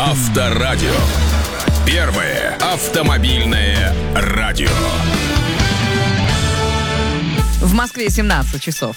Авторадио. Первое автомобильное радио. В Москве 17 часов.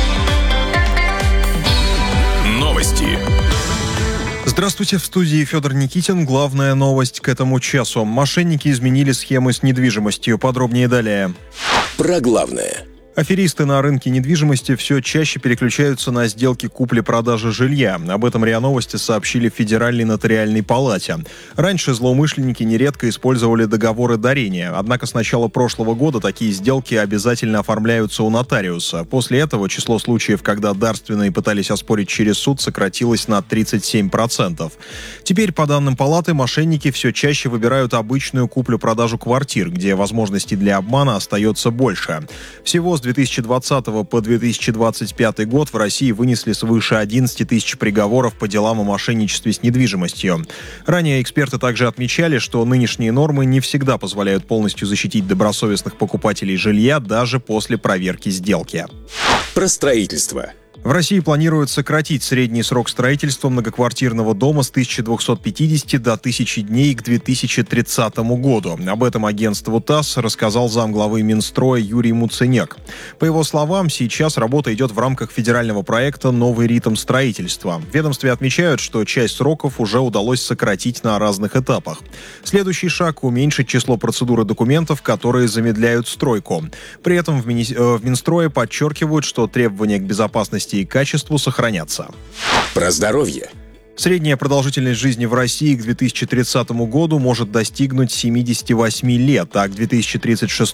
Новости. Здравствуйте, в студии Федор Никитин. Главная новость к этому часу. Мошенники изменили схемы с недвижимостью. Подробнее далее. Про главное. Аферисты на рынке недвижимости все чаще переключаются на сделки купли-продажи жилья. Об этом РИА Новости сообщили в Федеральной нотариальной палате. Раньше злоумышленники нередко использовали договоры дарения. Однако с начала прошлого года такие сделки обязательно оформляются у нотариуса. После этого число случаев, когда дарственные пытались оспорить через суд, сократилось на 37%. Теперь, по данным палаты, мошенники все чаще выбирают обычную куплю-продажу квартир, где возможностей для обмана остается больше. Всего с 2020 по 2025 год в России вынесли свыше 11 тысяч приговоров по делам о мошенничестве с недвижимостью. Ранее эксперты также отмечали, что нынешние нормы не всегда позволяют полностью защитить добросовестных покупателей жилья даже после проверки сделки. Про строительство. В России планируют сократить средний срок строительства многоквартирного дома с 1250 до 1000 дней к 2030 году. Об этом агентству ТАСС рассказал замглавы Минстроя Юрий Муценек. По его словам, сейчас работа идет в рамках федерального проекта «Новый ритм строительства». В ведомстве отмечают, что часть сроков уже удалось сократить на разных этапах. Следующий шаг – уменьшить число процедур и документов, которые замедляют стройку. При этом в Минстрое подчеркивают, что требования к безопасности и качеству сохранятся. Про здоровье. Средняя продолжительность жизни в России к 2030 году может достигнуть 78 лет, а к 2036 –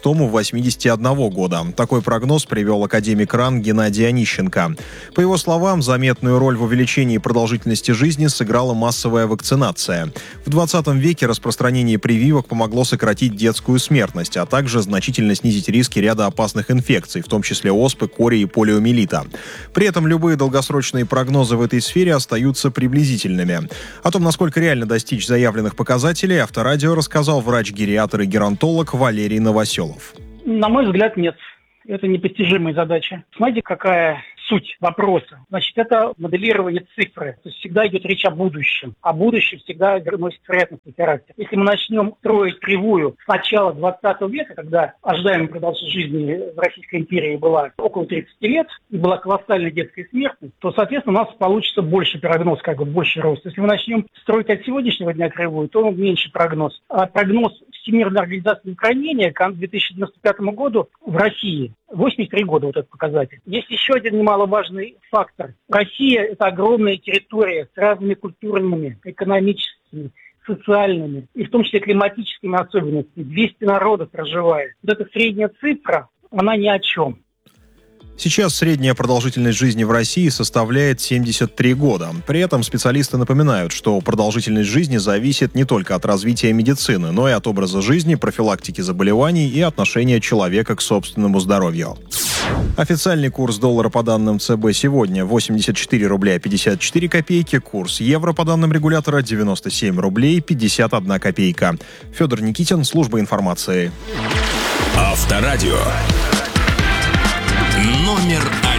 81 года. Такой прогноз привел академик РАН Геннадий Онищенко. По его словам, заметную роль в увеличении продолжительности жизни сыграла массовая вакцинация. В 20 веке распространение прививок помогло сократить детскую смертность, а также значительно снизить риски ряда опасных инфекций, в том числе оспы, кори и полиомиелита. При этом любые долгосрочные прогнозы в этой сфере остаются приблизительными. О том, насколько реально достичь заявленных показателей, Авторадио рассказал врач-гериатр и геронтолог Валерий Новоселов. На мой взгляд, нет. Это непостижимая задача. Смотрите, какая суть вопроса. Значит, это моделирование цифры. То есть всегда идет речь о будущем. А будущее всегда носит вероятностный характер. Если мы начнем строить кривую с начала 20 века, когда ожидаемая продолжительность жизни в Российской империи была около 30 лет, и была колоссальная детская смертность, то, соответственно, у нас получится больше прогноз, больше рост. Если мы начнем строить от сегодняшнего дня кривую, то меньше прогноз. А прогноз Всемирной организации здравоохранения к 2095 году в России 83 года вот этот показатель. Есть еще один немаловажный фактор. Россия – это огромная территория с разными культурными, экономическими, социальными и в том числе климатическими особенностями. 200 народов проживает. Вот эта средняя цифра, она ни о чем. Сейчас средняя продолжительность жизни в России составляет 73 года. При этом специалисты напоминают, что продолжительность жизни зависит не только от развития медицины, но и от образа жизни, профилактики заболеваний и отношения человека к собственному здоровью. Официальный курс доллара по данным ЦБ сегодня 84 рубля 54 копейки, курс евро по данным регулятора 97 рублей 51 копейка. Федор Никитин, служба информации. Авторадио. Номер 1.